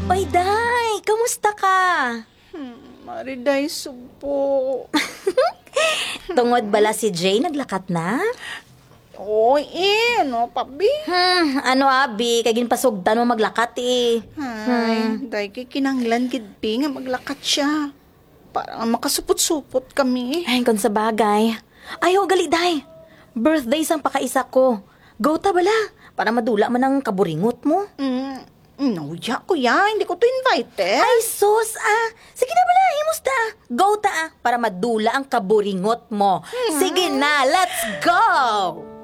Oy, Day! Kamusta ka? Mariday subo. Tungod bala si Jay naglakat na? Oy, no, pabi. Ano abi? Kay ginpasugdan mo maglakat eh. Ay, day kay kinanglan gidpi nga maglakat siya. Para nga makasupot-supot kami. Ay, kung sa bagay. Ayaw, gali, Day. Birthday sang pakaisa ko. Go ta bala, para madula man ang kaburingot mo. No, kuya, hindi ko to invited. Ay, sus Sige na bala, himusta Go ta para madula ang kaburingot mo. Sige na, let's go!